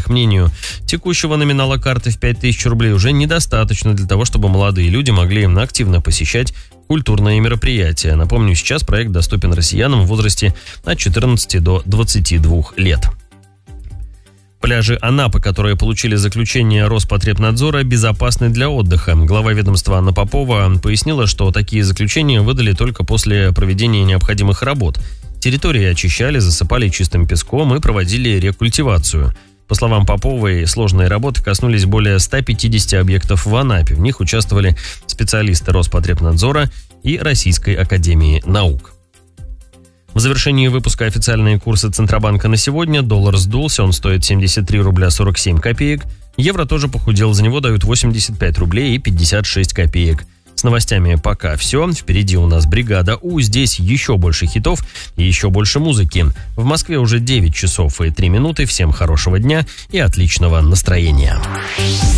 их мнению, текущего номинала карты в 5000 рублей уже недостаточно для того, чтобы молодые люди могли активно посещать культурные мероприятия. Напомню, сейчас проект доступен россиянам в возрасте от 14 до 22 лет. Пляжи Анапы, которые получили заключение Роспотребнадзора, безопасны для отдыха. Глава ведомства Анна Попова пояснила, что такие заключения выдали только после проведения необходимых работ. Территории очищали, засыпали чистым песком и проводили рекультивацию. По словам Поповой, сложные работы коснулись более 150 объектов в Анапе. В них участвовали специалисты Роспотребнадзора и Российской академии наук. В завершении выпуска официальные курсы Центробанка на сегодня. Доллар сдулся, он стоит 73 рубля 47 копеек. Евро тоже похудел, за него дают 85 рублей и 56 копеек. С новостями пока все. Впереди у нас бригада У. Здесь еще больше хитов и еще больше музыки. В Москве уже 9 часов и 3 минуты. Всем хорошего дня и отличного настроения.